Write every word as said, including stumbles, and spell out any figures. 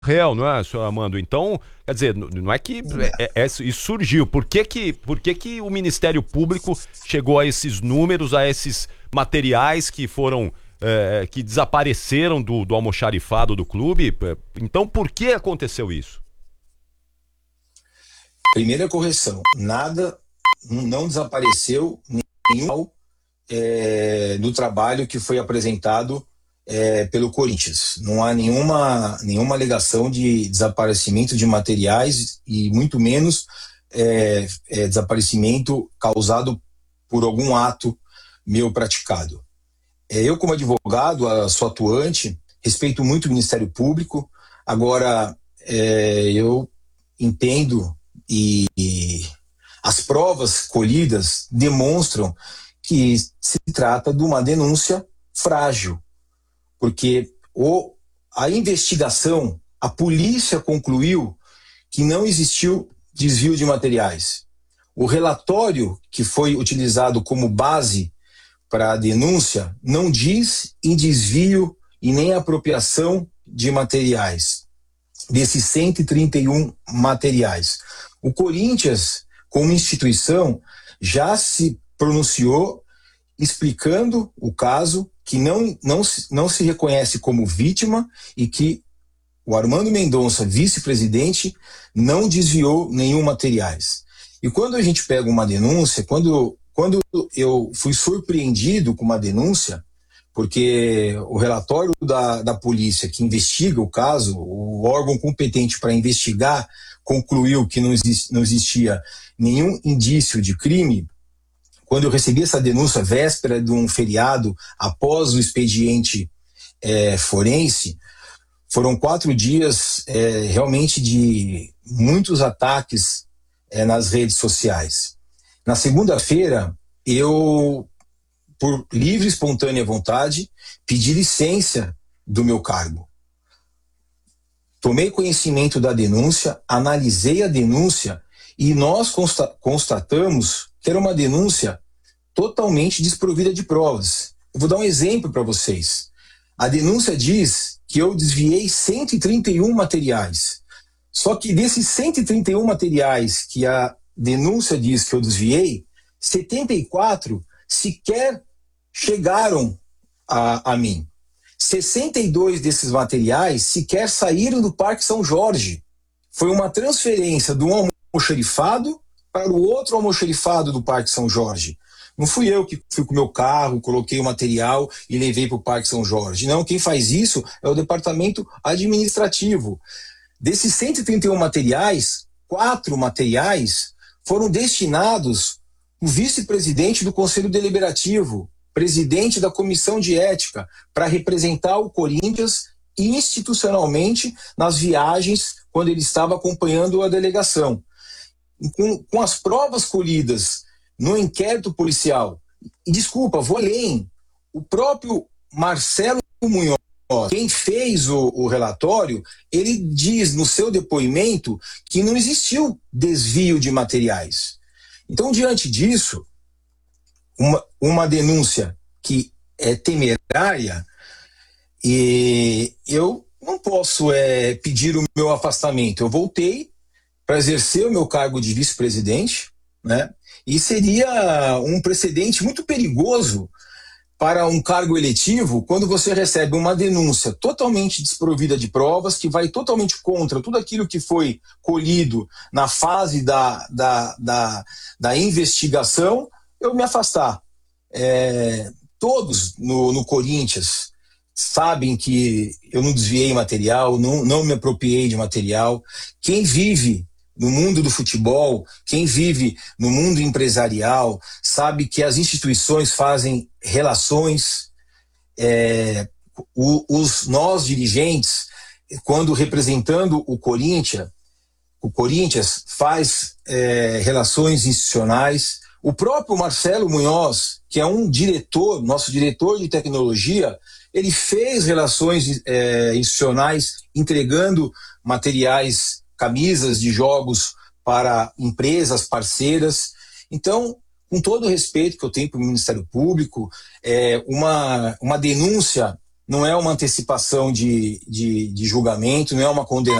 Réu, não é, senhor Armando? Então, quer dizer, n- não é que é, é- é- isso surgiu. Por que que, por que que o Ministério Público chegou a esses números, a esses materiais que foram, é, que desapareceram do, do almoxarifado do clube? É, Então, por que aconteceu isso? Primeira correção, nada, não desapareceu nenhum é, do trabalho que foi apresentado é, pelo Corinthians. Não há nenhuma, nenhuma alegação de desaparecimento de materiais e muito menos é, é, desaparecimento causado por algum ato meu praticado. É, eu, como advogado, a, sou atuante, respeito muito o Ministério Público. Agora, é, eu entendo e, e as provas colhidas demonstram que se trata de uma denúncia frágil, porque o, a investigação, a polícia concluiu que não existiu desvio de materiais. O relatório que foi utilizado como base para a denúncia não diz em desvio e nem apropriação de materiais, desses cento e trinta e um materiais. O Corinthians, como instituição, já se pronunciou explicando o caso, que não, não, não se reconhece como vítima e que o Armando Mendonça, vice-presidente, não desviou nenhum materiais. E quando a gente pega uma denúncia, quando, quando eu fui surpreendido com uma denúncia, porque o relatório da, da polícia que investiga o caso, o órgão competente para investigar, concluiu que não, exist, não existia nenhum indício de crime. Quando eu recebi essa denúncia véspera de um feriado, após o expediente é, forense, foram quatro dias é, realmente de muitos ataques é, nas redes sociais. Na segunda-feira, eu, por livre e espontânea vontade, pedi licença do meu cargo. Tomei conhecimento da denúncia, analisei a denúncia e nós consta- constatamos que era uma denúncia totalmente desprovida de provas. Eu vou dar um exemplo para vocês. A denúncia diz que eu desviei cento e trinta e um materiais. Só que desses cento e trinta e um materiais que a denúncia diz que eu desviei, setenta e quatro sequer chegaram a, a mim. sessenta e dois desses materiais sequer saíram do Parque São Jorge. Foi uma transferência de um almoxarifado para o outro almoxarifado do Parque São Jorge. Não fui eu que fui com o meu carro, coloquei o material e levei para o Parque São Jorge. Não, quem faz isso é o departamento administrativo. Desses cento e trinta e um materiais, quatro materiais foram destinados ao vice-presidente do Conselho Deliberativo, presidente da Comissão de Ética, para representar o Corinthians institucionalmente nas viagens quando ele estava acompanhando a delegação. Com, com as provas colhidas no inquérito policial, e desculpa, vou além, o próprio Marcelo Munhoz, quem fez o, o relatório, ele diz no seu depoimento que não existiu desvio de materiais. Então, diante disso, uma, uma denúncia que é temerária, e eu não posso é, pedir o meu afastamento. Eu voltei para exercer o meu cargo de vice-presidente, né? E seria um precedente muito perigoso para um cargo eletivo quando você recebe uma denúncia totalmente desprovida de provas, que vai totalmente contra tudo aquilo que foi colhido na fase da, da, da, da investigação, eu me afastar. É, todos no, no Corinthians sabem que eu não desviei material, não, não me apropriei de material. Quem vive no mundo do futebol, quem vive no mundo empresarial, sabe que as instituições fazem relações, é, o, os nós dirigentes, quando representando o Corinthians, o Corinthians faz é, relações institucionais. O próprio Marcelo Munhoz, que é um diretor, nosso diretor de tecnologia, ele fez relações é, institucionais entregando materiais, camisas de jogos para empresas parceiras. Então, com todo o respeito que eu tenho para o Ministério Público, é, uma, uma denúncia não é uma antecipação de, de, de julgamento, não é uma condenação.